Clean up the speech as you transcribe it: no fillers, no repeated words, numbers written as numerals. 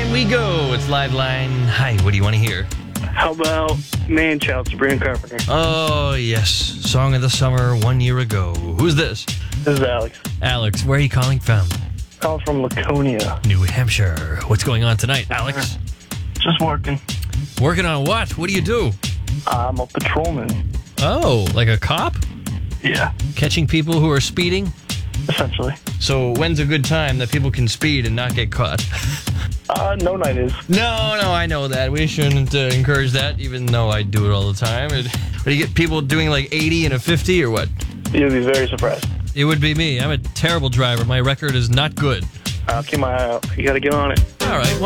Here we go. It's Live Line. Hi, what do you want to hear? How about Man Child, Sabrina Carpenter? Oh, yes. Song of the summer 1 year ago. Who's this? This is Alex. Alex, where are you calling from? Calling from Laconia. New Hampshire. What's going on tonight, Alex? Just working. Working on what? What do you do? I'm a patrolman. Oh, like a cop? Yeah, Catching people who are speeding? essentially. So when's a good time that people can speed and not get caught? No night is. No, I know that. We shouldn't encourage that, even though I do it all the time. But you get people doing like 80 and a 50 or what? You'll be very surprised. It would be me. I'm a terrible driver. My record is not good. I'll keep my eye out. You gotta get on it. All right, well,